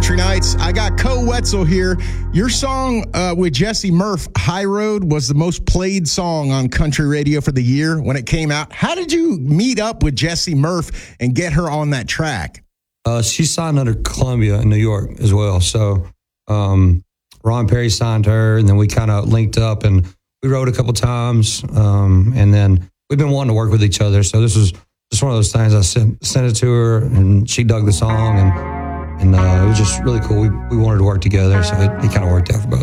Country Nights. I got Co Wetzel here. Your song with Jesse Murph, High Road, was the most played song on country radio for the year when it came out. How did you meet up with Jesse Murph and get her on that track? She signed under Columbia in New York as well. So Ron Perry signed her, and then we kind of linked up, and we wrote a couple times, and then we've been wanting to work with each other. So this was just one of those things. I sent it to her, and she dug the song, and it was just really cool. We wanted to work together, so it kind of worked out for both.